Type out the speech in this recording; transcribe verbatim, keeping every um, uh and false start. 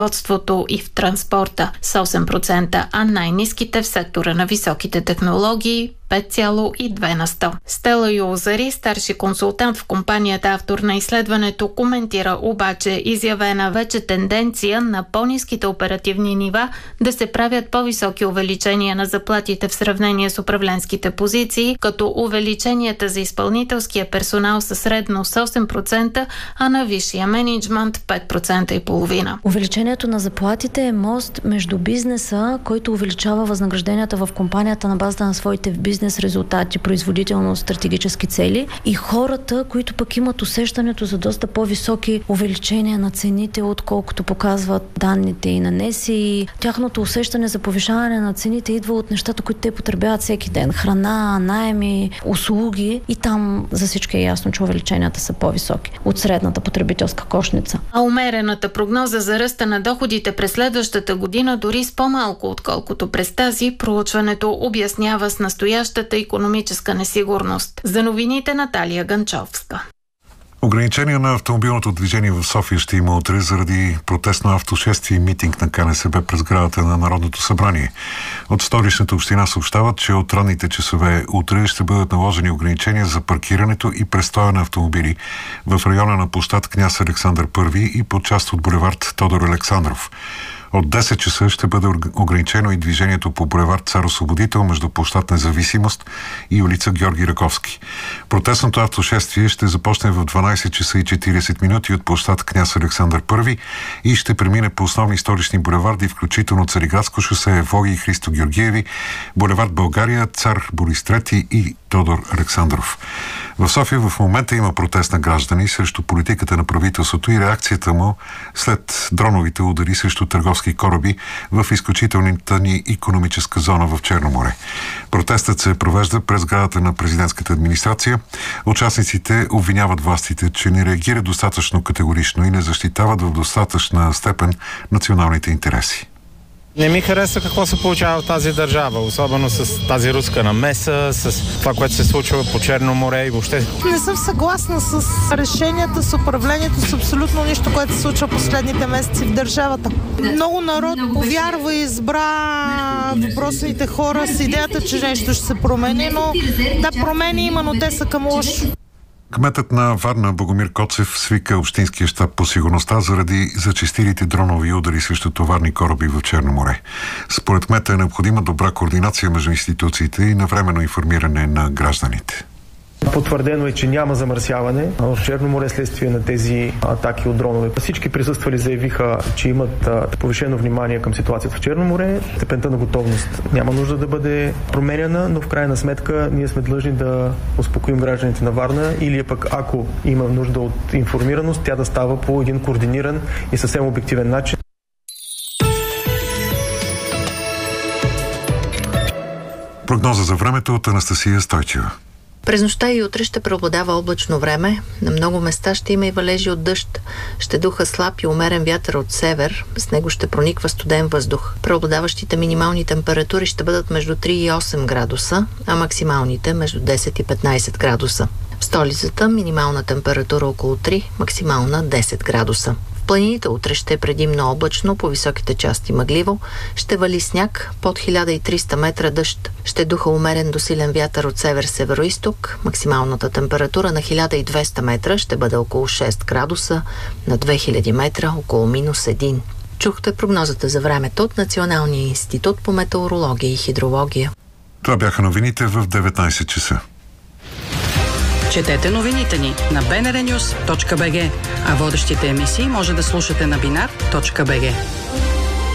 производството и в транспорта с осем процента, а най-ниските в сектора на високите технологии пет цяло и две на сто. Стела Юлзари, старши консултант в компанията, автор на изследването, коментира обаче изявена вече тенденция на по-ниските оперативни нива да се правят по-високи увеличения на заплатите в сравнение с управленските позиции, като увеличенията за изпълнителския персонал са средно с осем процента, а на висшия мениджмънт пет процента и половина. Увеличението на заплатите е мост между бизнеса, който увеличава възнагражденията в компанията на базата на своите бизнес резултати, производителност, стратегически цели, и хората, които пък имат усещането за доста по-високи увеличения на цените, отколкото показват данните и на НЕСИ. И тяхното усещане за повишаване на цените идва от нещата, които те потребяват всеки ден. Храна, наеми, услуги, и там за всички е ясно, че увеличенията са по-високи от средната потребителска кошница. А умерената прогноза за ръста на доходите през следващата година дори с по-малко, отколкото през тази, проучването обяснява с настоящата икономическа несигурност. За новините Наталия Ганчовска. Ограничения на автомобилното движение в София ще има утре заради протестно автошествие и митинг на КНСБ през сградата на Народното събрание. От Столичната община съобщават, че от ранните часове утре ще бъдат наложени ограничения за паркирането и престоя на автомобили в района на площад Княз Александър Първи и по част от булевард Тодор Александров. От десет часа ще бъде ограничено и движението по булевард Цар Освободител между площад Независимост и улица Георги Раковски. Протестното автошествие ще започне в дванайсет часа и четирийсет минути от площад Княз Александър Първи и ще премине по основни столични булеварди, включително Цариградско шосе, Евлоги и Христо Георгиеви, булевард България, Цар Борис трети и Тодор Александров. В София в момента има протест на граждани срещу политиката на правителството и реакцията му след дроновите удари срещу търговски кораби в изключителната ни икономическа зона в Черно море. Протестът се провежда през сградата на президентската администрация. Участниците обвиняват властите, че не реагират достатъчно категорично и не защитават в достатъчна степен националните интереси. Не ми харесва какво се получава в тази държава, особено с тази руска намеса, с това, което се случва по Черно море и въобще. Не съм съгласна с решенията, с управлението, с абсолютно нищо, което се случва последните месеци в държавата. Много народ повярва и избра въпросните хора с идеята, че нещо ще се промени, но да, промени има, но те са към лошо. Кметът на Варна Богомир Коцев свика общинския щаб по сигурността заради зачестилите дронови удари срещу товарни кораби в Черно море. Според кмета е необходима добра координация между институциите и навременно информиране на гражданите. Потвърдено е, че няма замърсяване в Черно море следствие на тези атаки от дронове. Всички присъствали заявиха, че имат повишено внимание към ситуацията в Черно море. Степента на готовност няма нужда да бъде променяна, но в крайна сметка ние сме длъжни да успокоим гражданите на Варна или пък ако има нужда от информираност, тя да става по един координиран и съвсем обективен начин. Прогноза за времето от Анастасия Стойчева. През нощта и утре ще преобладава облачно време. На много места ще има и валежи от дъжд. Ще духа слаб и умерен вятър от север. С него ще прониква студен въздух. Преобладаващите минимални температури ще бъдат между три и осем градуса, а максималните между десет и петнайсет градуса. В столицата минимална температура около три, максимална десет градуса. В планините утре ще е предимно облачно, по високите части мъгливо, ще вали сняг, под хиляда и триста метра дъжд. Ще духа умерен до силен вятър от север-североизток. Максималната температура на хиляда и двеста метра ще бъде около шест градуса, на две хиляди метра около минус един. Чухте прогнозата за времето от Националния институт по метеорология и хидрология. Това бяха новините в деветнайсет часа. Четете новините ни на би ен ар нюс точка би джи, а водещите емисии може да слушате на бинар точка би джи.